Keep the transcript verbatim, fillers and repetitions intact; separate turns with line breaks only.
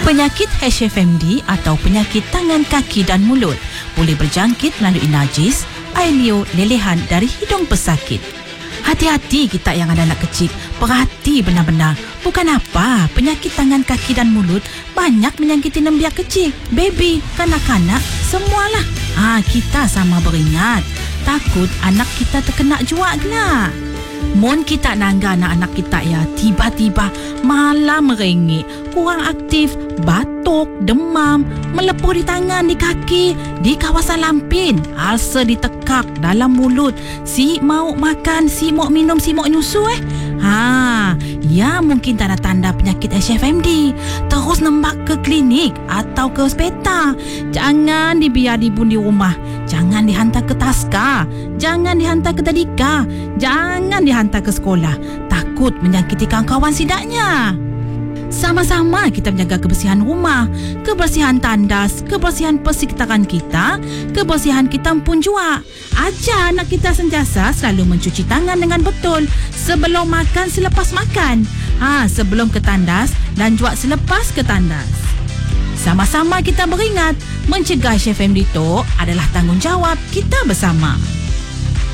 Penyakit H F M D atau penyakit tangan, kaki dan mulut boleh berjangkit melalui najis, air liur, lelehan dari hidung pesakit. Hati-hati kita yang ada anak kecil, perhati benar-benar. Bukan apa, penyakit tangan, kaki dan mulut banyak menyangkiti nembiak kecil, baby, kanak-kanak, semualah. Ha, kita sama beringat, takut anak kita terkena juak lah. Mon kita nangga anak-anak kita ya, tiba-tiba malah merengek, kurang aktif, batuk, demam, melepuh di tangan, di kaki, di kawasan lampin, ulcer di tekak, dalam mulut, si mau makan, si mau minum, si mau nyusu eh. Ha, ya mungkin tanda-tanda penyakit H F M D. Terus nembak ke klinik atau ke hospital. Jangan dibiar dibun di rumah. Jangan dihantar ke taska. Jangan dihantar ke tadika. Jangan dihantar ke sekolah. Takut menyakiti kawan-kawan sidaknya. Sama-sama kita menjaga kebersihan rumah, kebersihan tandas, kebersihan persekitaran kita, kebersihan kita pun juga. Ajar anak kita sentiasa selalu mencuci tangan dengan betul sebelum makan, selepas makan, ha, sebelum ke tandas dan juga selepas ke tandas. Sama-sama kita beringat, mencegah H F M D itu adalah tanggungjawab kita bersama.